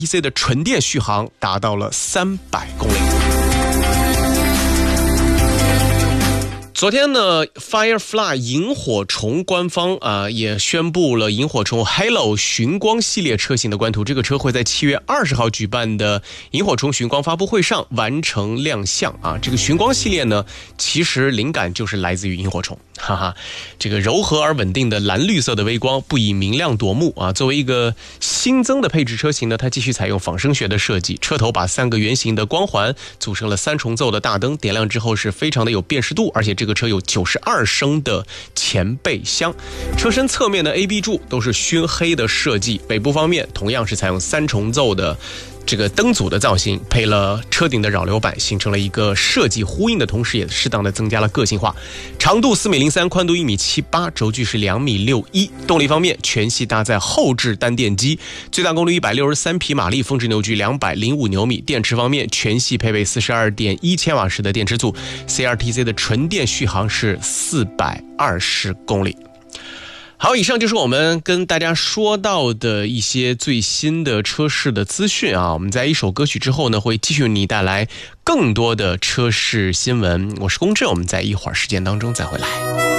CRTC 的纯电续航达到了300公里。昨天呢 Firefly 萤火虫官方也宣布了萤火虫 Halo 寻光系列车型的官图，这个车会在7月20号举办的萤火虫寻光发布会上完成亮相这个寻光系列呢，其实灵感就是来自于萤火虫，哈哈，这个柔和而稳定的蓝绿色的微光不以明亮夺目作为一个新增的配置车型呢，它继续采用仿生学的设计，车头把3个圆形的光环组成了3重奏的大灯，点亮之后是非常的有辨识度，而且这个车有92升的前备箱，车身侧面的 AB 柱都是熏黑的设计，北部方面同样是采用3重奏的这个灯组的造型，配了车顶的扰流板，形成了一个设计呼应的同时也适当的增加了个性化。长度4.03米，宽度1.78米，轴距是2.61米。动力方面，全系搭载后置单电机，最大功率163匹马力，峰值扭矩205牛米。电池方面，全系配备42.1千瓦时的电池组， CRTC 的纯电续航是420公里。好，以上就是我们跟大家说到的一些最新的车市的资讯我们在一首歌曲之后呢，会继续为你带来更多的车市新闻。我是龚正，我们在一会儿时间当中再回来。